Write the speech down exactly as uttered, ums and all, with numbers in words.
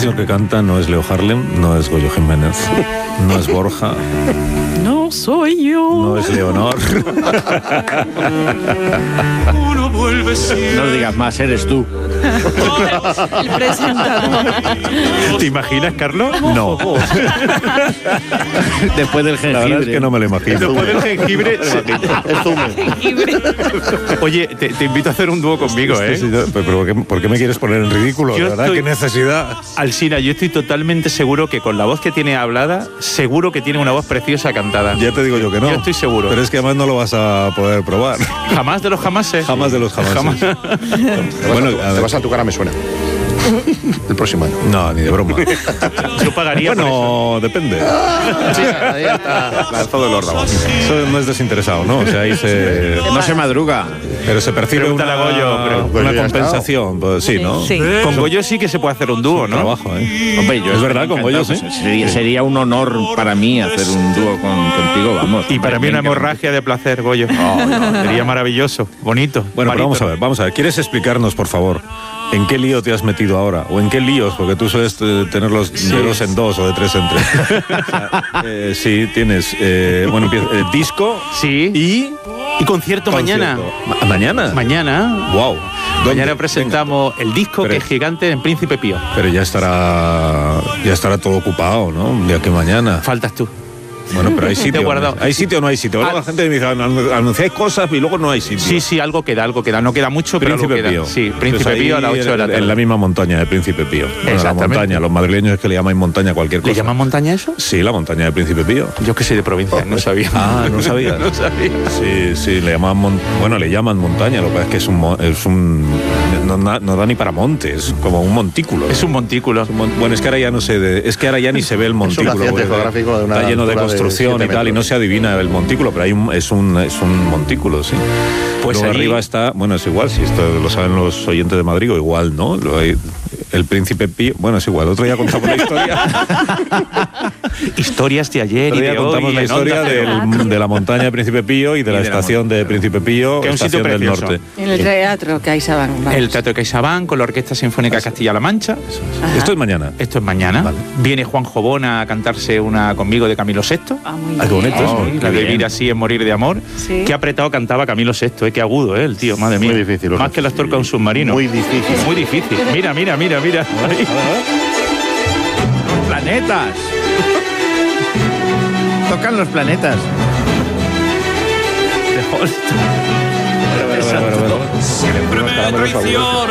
próximo que canta no es Leo Harlem, no es Goyo Jiménez, no es Borja. No soy yo. No es Leonor. No digas más, eres tú. El presentador. ¿Te imaginas, Carlos? No. Después del jengibre. La verdad es que no me lo imagino. Después del jengibre. Jengibre. Oye, te, te invito a hacer un dúo conmigo, ¿eh? Sí, sí, sí, pero ¿por qué, ¿por qué me quieres poner en ridículo? Yo De verdad, estoy- qué necesidad. Alsina, yo estoy totalmente seguro que con la voz que tiene hablada, seguro que tiene una voz preciosa cantada. Ya te digo yo que no. Yo estoy seguro. Pero es que además no lo vas a poder probar. Jamás de los jamases. Jamás de los jamases. Jamás. Bueno, Te a ver. vas a tu cara, me suena. El próximo año. No, ni de broma. Yo pagaría por eso. Bueno, depende. Sí, ahí está. Lanzado el órdago. Eso no es desinteresado, ¿no? O sea, ahí se... No se madruga. Pero se percibe Pregúntale una, a Goyo, pero una Goyo ya ha compensación. Pues sí, ¿no? Sí. Con Goyo sí que se puede hacer un dúo, ¿no? Trabajo, ¿eh? Hombre, yo Es estoy verdad, con encantado, Goyo, sí. pues, Sería, sería un honor para mí hacer un dúo con, contigo, vamos. Y para mí una Me encanta. hemorragia de placer, Goyo. Sería maravilloso, bonito. Bueno, pero vamos a ver, vamos a ver. ¿Quieres explicarnos, por favor, en qué lío te has metido ahora? ¿O en qué líos? Porque tú sueles eh, tener los de dos en dos o de tres en tres. O sea, eh, sí, tienes, eh, bueno, empieza, eh, disco Sí. y... Y concierto, mañana. concierto. Ma- ¿Mañana? Mañana. Wow. Mañana presentamos el disco Pero- que es gigante en Príncipe Pío. Pero ya estará ya estará todo ocupado, ¿no? Un día que mañana. Faltas tú. Bueno, pero hay Te he sitio. guardado. ¿Hay sitio o no hay sitio? Luego Ah. la gente me dice, "Anu- anunciáis cosas y luego no hay sitio". Sí, sí, algo queda, algo queda. No queda mucho, pero algo Príncipe queda. Pío. Sí, Pues Príncipe ahí Pío a las ocho de la en- tarde. En la misma montaña de Príncipe Pío. Bueno, la Exactamente. montaña. Los madrileños es que le llaman montaña a cualquier cosa. ¿Le llaman montaña eso? Sí, la montaña de Príncipe Pío. Yo que soy de provincia, no sabía. Ah, no sabía. No sabía. Sí, sí, le llaman mon- bueno, le llaman montaña, lo que pasa es que es un mo- es un no, na- no da ni para monte, es como un montículo. Es un montículo. Es un mon- Bueno, es que ahora ya no sé, de- es que ahora ya ni se ve el montículo. accidente porque geográfico de una está lleno de altura de construcción siete y tal, y no metros. se adivina el montículo, pero hay un- es un es un montículo, sí. Pues Luego allí- arriba está, bueno, es igual, si esto lo saben los oyentes de Madrid, o igual, ¿no? Lo hay- el Príncipe Pío, bueno, es igual, otro día contamos la historia. Historias de ayer Otro y día de contamos hoy. la en historia Onda Cero. del- de la montaña de Príncipe Pío y de la de la estación de Príncipe Pío, Que es un sitio estación del precioso. norte. En el teatro CaixaBank. vamos. El Teatro de CaixaBank con la Orquesta Sinfónica Castilla-La Mancha. Ajá. Esto es mañana. Esto es mañana. Viene Juan Jobona a cantarse una conmigo de Camilo sexto. Ah, muy Ah, qué bonito bien. eso. Oh, la de vivir así es morir de amor. Sí. Qué apretado cantaba Camilo sexto, eh, qué agudo, eh, el tío, madre mía. Muy difícil, Más Oscar. que las torcas de un submarino. Muy difícil. Muy difícil. Mira, mira, mira, mira. Ahí. ¡Planetas! Tocan los planetas. Bueno, bueno, bueno, bueno. Siempre me traiciona.